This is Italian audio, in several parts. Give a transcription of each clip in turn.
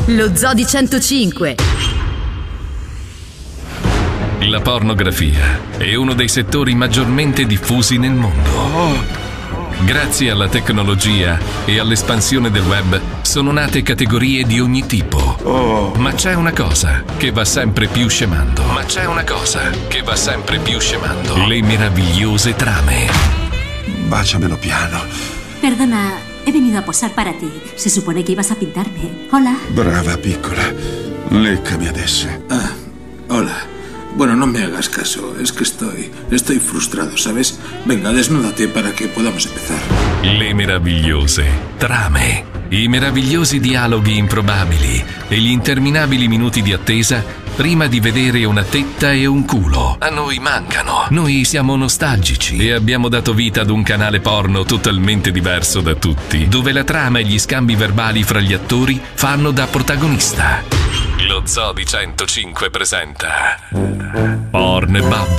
Lo Zoo di 105. La pornografia è uno dei settori maggiormente diffusi nel mondo. Grazie alla tecnologia e all'espansione del web sono nate categorie di ogni tipo. Ma c'è una cosa che va sempre più scemando. Le meravigliose trame. Báciamelo piano. Perdona, he venido a posar para ti. Se supone que ibas a pintarme. Hola. Brava, piccola. Leccami adesso. Hola. Bueno, no me hagas caso, es que estoy frustrado, ¿sabes? Venga, desnúdate para que podamos empezar. Le meravigliose trame, i meravigliosi dialoghi improbabili e gli interminabili minuti di attesa prima di vedere una tetta e un culo. A noi mancano. Noi siamo nostalgici e abbiamo dato vita ad un canale porno totalmente diverso da tutti, dove la trama e gli scambi verbali fra gli attori fanno da protagonista. Lo Zoo di 105 presenta Pornbub.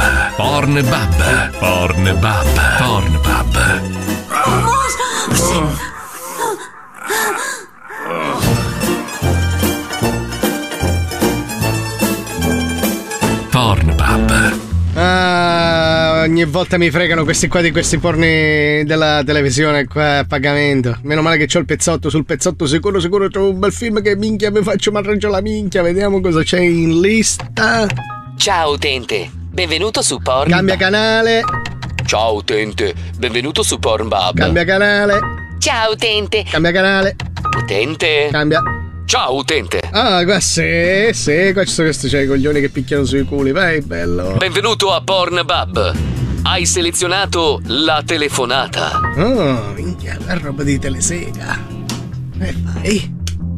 Pornbub. Ogni volta mi fregano questi qua di questi porni della televisione qua a pagamento. Meno male che c'ho il pezzotto, sul pezzotto sicuro trovo un bel film che minchia mi faccio marreggio la minchia. Vediamo cosa c'è in lista. Ciao utente, benvenuto su Pornbub. Cambia canale. Ciao utente, benvenuto su Pornbub. Cambia canale. Ciao utente. Cambia canale. Utente. Cambia. Ciao utente. Qua sì, qua ci sono questi i coglioni che picchiano sui culi, vai bello. Benvenuto a Pornbub. Hai selezionato la telefonata. Oh, minchia, la roba di telesega. Vai.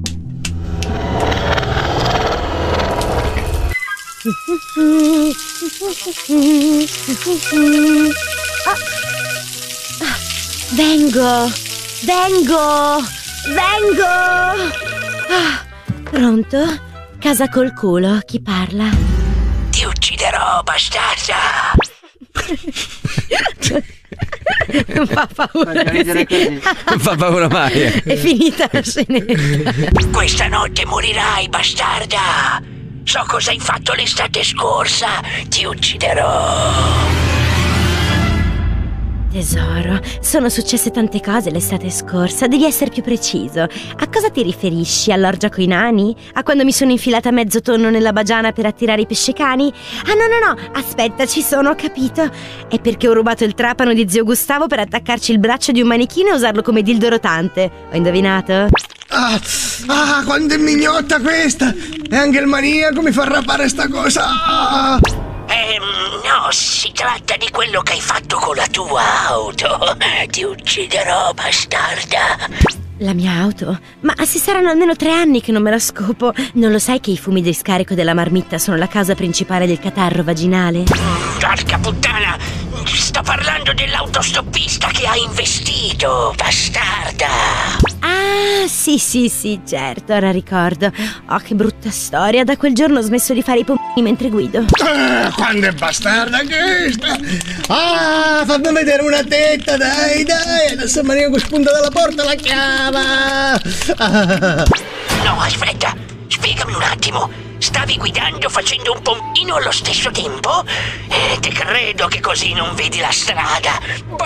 Vengo. Pronto? Casa col culo, chi parla? Ti ucciderò, bastarda. Non fa paura. Non fa paura mai. È finita la scena. Questa notte morirai, bastarda. So cosa hai fatto l'estate scorsa. Ti ucciderò. Tesoro, sono successe tante cose l'estate scorsa, devi essere più preciso. A cosa ti riferisci? All'orgia coi nani? A quando mi sono infilata mezzo tonno nella bagiana per attirare i pescecani? No, aspetta, ci sono, ho capito. È perché ho rubato il trapano di zio Gustavo per attaccarci il braccio di un manichino e usarlo come dildo rotante. Ho indovinato? Quando è mignotta questa! E anche il maniaco mi fa rapare sta cosa! No, si tratta di quello che hai fatto con la tua auto. Ti ucciderò, bastarda. La mia auto? Ma si saranno almeno 3 anni che non me la scopo. Non lo sai che i fumi di scarico della marmitta sono la causa principale del catarro vaginale? Porca puttana! Sto parlando dell'autostoppista che hai investito, bastarda! Sì, certo, ora ricordo. Oh, che brutta storia. Da quel giorno ho smesso di fare i pompini mentre guido. Quando è bastarda questa! Fammi vedere una tetta, dai! Adesso il maniaco spunta dalla porta, la chiama! No, aspetta, spiegami un attimo. Stavi guidando facendo un pompino allo stesso tempo? Te credo che così non vedi la strada.